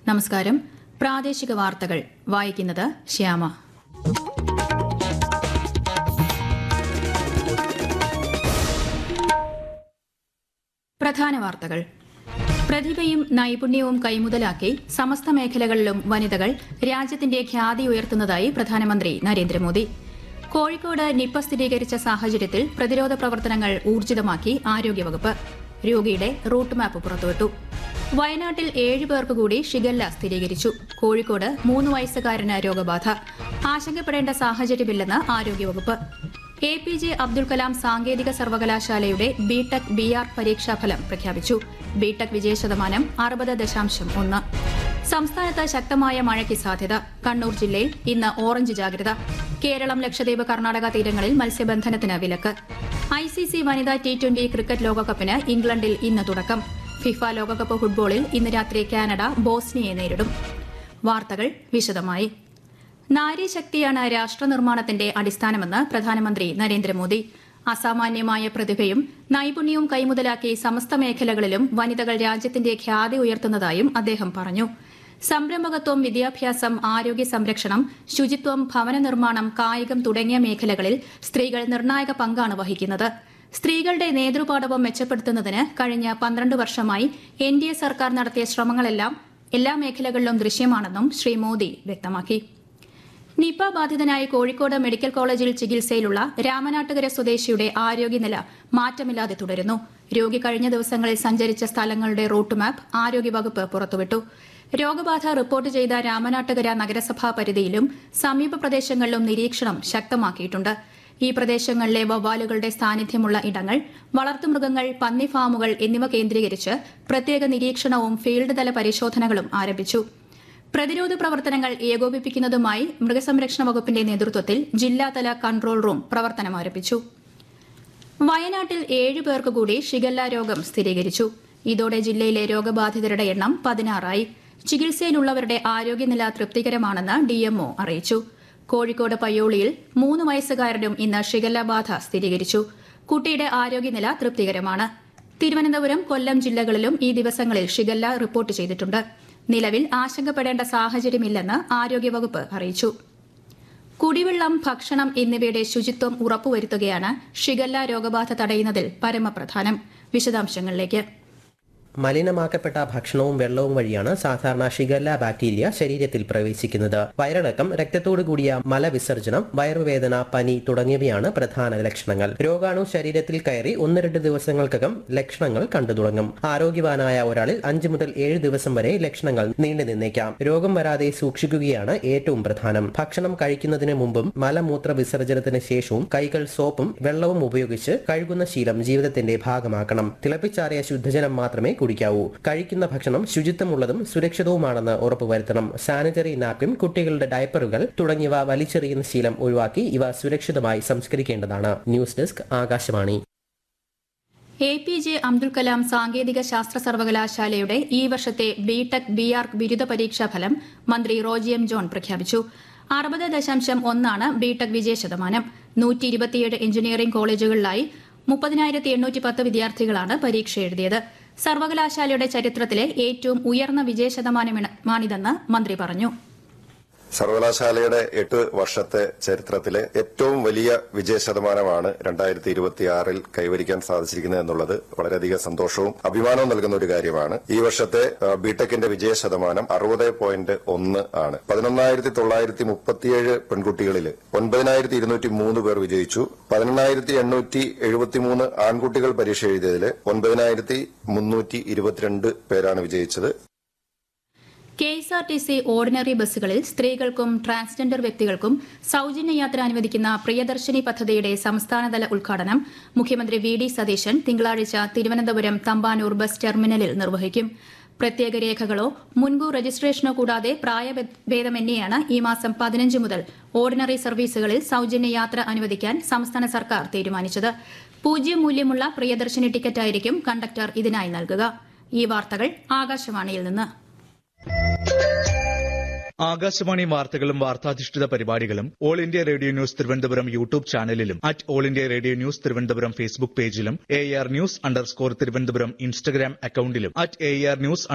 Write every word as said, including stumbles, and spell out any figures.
നമസ്കാരം. പ്രാദേശിക വാർത്തകൾ വായിക്കുന്നത് ശ്യാമ. പ്രധാന വാർത്തകൾ. പ്രതിഭയും നൈപുണ്യവും കൈമുതലാക്കി സമസ്ത മേഖലകളിലും വനിതകൾ രാജ്യത്തിന്റെ ഖ്യാതി ഉയർത്തുന്നതായി പ്രധാനമന്ത്രി നരേന്ദ്രമോദി. കോഴിക്കോട് നിപ്പ സ്ഥിരീകരിച്ച സാഹചര്യത്തിൽ പ്രതിരോധ പ്രവർത്തനങ്ങൾ ഊർജിതമാക്കി ആരോഗ്യവകുപ്പ്. രോഗിയുടെ റൂട്ട് മാപ്പ് പുറത്തുവിട്ടു. വയനാട്ടിൽ ഏഴ് പേർക്ക് കൂടി ഷിഗല്ല സ്ഥിരീകരിച്ചു. കോഴിക്കോട് മൂന്ന് വയസ്സുകാരന് രോഗബാധ. ആശങ്കപ്പെടേണ്ട സാഹചര്യമില്ലെന്ന് ആരോഗ്യവകുപ്പ്. A P J Abdul Kalam സാങ്കേതിക സർവകലാശാലയുടെ ബിടെക് ബി ആർ പരീക്ഷാഫലം പ്രഖ്യാപിച്ചു. ബിടെക് വിജയശതമാനം അറുപത് ദശാംശം ഒന്ന്. സംസ്ഥാനത്ത് ശക്തമായ മഴയ്ക്ക് സാധ്യത. കണ്ണൂർ ജില്ലയിൽ ഇന്ന് ഓറഞ്ച് ജാഗ്രത. കേരളം, ലക്ഷദ്വീപ്, കർണാടക തീരങ്ങളിൽ മത്സ്യബന്ധനത്തിന് വിലക്ക്. ഐ സി സി വനിതാ ടി ട്വന്റി ക്രിക്കറ്റ് ലോകകപ്പിന് ഇംഗ്ലണ്ടിൽ ഇന്ന് തുടക്കം. ഫിഫ ലോകകപ്പ് ഫുട്ബോളിൽ ഇന്ന് രാത്രി കാനഡ ബോസ്നിയയെ നേരിടും. വാർത്തകൾ വിശദമായി. നാരീശക്തിയാണ് രാഷ്ട്രനിർമ്മാണത്തിന്റെ അടിസ്ഥാനമെന്ന് പ്രധാനമന്ത്രി നരേന്ദ്രമോദി. അസാമാന്യമായ പ്രതിഭയും നൈപുണ്യവും കൈമുതലാക്കി സമസ്ത മേഖലകളിലും വനിതകൾ രാജ്യത്തിന്റെ ഖ്യാതി ഉയർത്തുന്നതായും അദ്ദേഹം പറഞ്ഞു. സംരംഭകത്വം, വിദ്യാഭ്യാസം, ആരോഗ്യ സംരക്ഷണം, ശുചിത്വം, ഭവന നിർമ്മാണം, കായികം തുടങ്ങിയ മേഖലകളിൽ സ്ത്രീകൾ നിർണായക പങ്കാണ് വഹിക്കുന്നത്. സ്ത്രീകളുടെ നേതൃപാടവം മെച്ചപ്പെടുത്തുന്നതിന് കഴിഞ്ഞ പന്ത്രണ്ട് വർഷമായി എൻ ഡി എ സർക്കാർ നടത്തിയ ശ്രമങ്ങളെല്ലാം എല്ലാ മേഖലകളിലും ദൃശ്യമാണെന്നും ശ്രീ മോദി വ്യക്തമാക്കി. നിപ ബാധിതനായി കോഴിക്കോട് മെഡിക്കൽ കോളേജിൽ ചികിത്സയിലുള്ള രാമനാട്ടുകര സ്വദേശിയുടെ ആരോഗ്യനില മാറ്റമില്ലാതെ തുടരുന്നു. രോഗി കഴിഞ്ഞ ദിവസങ്ങളിൽ സഞ്ചരിച്ച സ്ഥലങ്ങളുടെ റൂട്ട് മാപ്പ് ആരോഗ്യവകുപ്പ് പുറത്തുവിട്ടു. രോഗബാധ റിപ്പോർട്ട് ചെയ്ത രാമനാട്ടുകര നഗരസഭാ പരിധിയിലും സമീപ പ്രദേശങ്ങളിലും നിരീക്ഷണം ശക്തമാക്കിയിട്ടുണ്ട്. ഈ പ്രദേശങ്ങളിലെ വവ്വാലുകളുടെ സാന്നിധ്യമുള്ള ഇടങ്ങൾ, വളർത്തുമൃഗങ്ങൾ, പന്നി ഫാമുകൾ എന്നിവ കേന്ദ്രീകരിച്ച് പ്രത്യേക നിരീക്ഷണവും ഫീൽഡ് തല പരിശോധനകളും ആരംഭിച്ചു. പ്രതിരോധ പ്രവർത്തനങ്ങൾ ഏകോപിപ്പിക്കുന്നതുമായി മൃഗസംരക്ഷണ വകുപ്പിന്റെ നേതൃത്വത്തിൽ ജില്ലാതല കൺട്രോൾ റൂം പ്രവർത്തനം ആരംഭിച്ചു. വയനാട്ടിൽ ഏഴ് പേർക്ക് കൂടി ഷിഗല്ല രോഗം സ്ഥിരീകരിച്ചു. ഇതോടെ ജില്ലയിലെ രോഗബാധിതരുടെ എണ്ണം പതിനാറായി. ചികിത്സയിലുള്ളവരുടെ ആരോഗ്യനില തൃപ്തികരമാണെന്ന് ഡിഎംഒ അറിയിച്ചു. കോഴിക്കോട് പയ്യോളിയിൽ മൂന്ന് വയസ്സുകാരനും ഇന്ന് ഷിഗല്ല ബാധ സ്ഥിരീകരിച്ചു. കുട്ടിയുടെ ആരോഗ്യനില തൃപ്തികരമാണ്. തിരുവനന്തപുരം, കൊല്ലം ജില്ലകളിലും ഈ ദിവസങ്ങളിൽ ഷിഗല്ല റിപ്പോർട്ട് ചെയ്തിട്ടുണ്ട്. നിലവിൽ ആശങ്കപ്പെടേണ്ട സാഹചര്യമില്ലെന്ന് ആരോഗ്യവകുപ്പ് അറിയിച്ചു. കുടിവെള്ളം, ഭക്ഷണം എന്നിവയുടെ ശുചിത്വം ഉറപ്പുവരുത്തുകയാണ് ഷിഗല്ല രോഗബാധ തടയുന്നതിൽ പരമപ്രധാനം. വിശദാംശങ്ങളിലേക്ക്. മലിനമാക്കപ്പെട്ട ഭക്ഷണവും വെള്ളവും വഴിയാണ് സാധാരണ ഷിഗല്ല ബാക്ടീരിയ ശരീരത്തിൽ പ്രവേശിക്കുന്നത്. വയറിളക്കം, രക്തത്തോടു കൂടിയ മലവിസർജനം, വയറുവേദന, പനി തുടങ്ങിയവയാണ് പ്രധാന ലക്ഷണങ്ങൾ. രോഗാണു ശരീരത്തിൽ കയറി ഒന്ന് രണ്ട് ദിവസങ്ങൾക്കകം ലക്ഷണങ്ങൾ കണ്ടു തുടങ്ങും. ആരോഗ്യവാനായ ഒരാളിൽ അഞ്ച് മുതൽ ഏഴ് ദിവസം വരെ ലക്ഷണങ്ങൾ നീണ്ടു നിന്നേക്കാം. രോഗം വരാതെ സൂക്ഷിക്കുകയാണ് ഏറ്റവും പ്രധാനം. ഭക്ഷണം കഴിക്കുന്നതിന് മുമ്പും മലമൂത്ര വിസർജനത്തിന് ശേഷവും കൈകൾ സോപ്പും വെള്ളവും ഉപയോഗിച്ച് കഴുകുന്ന ശീലം ജീവിതത്തിന്റെ ഭാഗമാക്കണം. തിളപ്പിച്ചാറിയ ശുദ്ധജലം മാത്രമേ കുടിക്കാവൂ. കഴിക്കുന്ന ഭക്ഷണം ശുചിത്വമുള്ളതും സുരക്ഷിതവുമാണെന്ന് ഉറപ്പുവരുത്തണം. സാനിറ്ററി നാപ്കിൻ, കുട്ടികളുടെ ഡയപ്പറുകൾ തുടങ്ങിയവ വലിച്ചെറിയുന്ന ശീലം ഒഴിവാക്കി ഇവ സുരക്ഷിതമായി സംസ്കരിക്കേണ്ടതാണ്. News desk, Akashvani. A P J Abdul Kalam സാങ്കേതിക ശാസ്ത്ര സർവകലാശാലയുടെ ഈ വർഷത്തെ ബിടെക് ബി ആർ ബിരുദ പരീക്ഷാ ഫലം മന്ത്രി റോജി എം ജോൺ പ്രഖ്യാപിച്ചു. അറുപത് ദശാംശം ഒന്നാണ് ബിടെക് വിജയശതമാനം. നൂറ്റി ഇരുപത്തിയേഴ് എഞ്ചിനീയറിംഗ് കോളേജുകളിലായി മുപ്പതിനായിരത്തി എണ്ണൂറ്റി പത്ത് വിദ്യാർത്ഥികളാണ് പരീക്ഷ എഴുതിയത്. സർവകലാശാലയുടെ ചരിത്രത്തിലെ ഏറ്റവും ഉയർന്ന വിജയശതമാനമാണിതെന്ന് മന്ത്രി പറഞ്ഞു. സർവകലാശാലയുടെ എട്ട് വർഷത്തെ ചരിത്രത്തിലെ ഏറ്റവും വലിയ വിജയശതമാനമാണ് രണ്ടായിരത്തി ഇരുപത്തിയാറിൽ കൈവരിക്കാൻ സാധിച്ചിരിക്കുന്നത് എന്നുള്ളത് വളരെയധികം സന്തോഷവും അഭിമാനവും നൽകുന്ന ഒരു കാര്യമാണ്. ഈ വർഷത്തെ ബിടെക്കിന്റെ വിജയശതമാനം അറുപത് പോയിന്റ് ഒന്ന് ആണ്. പതിനൊന്നായിരത്തി തൊള്ളായിരത്തി മുപ്പത്തിയേഴ് പെൺകുട്ടികളിൽ ഒൻപതിനായിരത്തി ഇരുന്നൂറ്റി മൂന്ന് പേർ വിജയിച്ചു. പതിനെണ്ണായിരത്തി എണ്ണൂറ്റി എഴുപത്തിമൂന്ന് ആൺകുട്ടികൾ പരീക്ഷ എഴുതിയതിൽ ഒൻപതിനായിരത്തി മുന്നൂറ്റി ഇരുപത്തിരണ്ട് പേരാണ് വിജയിച്ചത്. K S R T C ordinary ബസ്സുകളിൽ സ്ത്രീകൾക്കും ട്രാൻസ്ജെൻഡർ വ്യക്തികൾക്കും സൌജന്യ യാത്ര അനുവദിക്കുന്ന പ്രിയദർശിനി പദ്ധതിയുടെ സംസ്ഥാനതല ഉദ്ഘാടനം മുഖ്യമന്ത്രി വി ഡി സതീശൻ തിങ്കളാഴ്ച തിരുവനന്തപുരം തമ്പാനൂർ ബസ് ടെർമിനലിൽ നിർവഹിക്കും. പ്രത്യേക രേഖകളോ മുൻകൂർ രജിസ്ട്രേഷനോ കൂടാതെ പ്രായഭേദമന്യേയാണ് ഈ മാസം പതിനഞ്ച് മുതൽ ഓർഡിനറി സർവീസുകളിൽ സൌജന്യ യാത്ര അനുവദിക്കാൻ സംസ്ഥാന സർക്കാർ തീരുമാനിച്ചത്. പൂജ്യം മൂല്യമുള്ള പ്രിയദർശിനി ടിക്കറ്റായിരിക്കും കണ്ടക്ടർ ഇതിനായി നൽകുക. ഈ വാർത്തകൾ ആകാശവാണിയിൽ നിന്ന്. ആകാശവാണി വാർത്തകളും വാർത്താധിഷ്ഠിത പരിപാടികളും all India radio news Thiruvananthapuram YouTube ചാനലിലും at all India radio news Thiruvananthapuram Facebook പേജിലും A R news underscore Thiruvananthapuram Instagram അക്കൌണ്ടിലും അറ്റ് എ ആർ ന്യൂസ്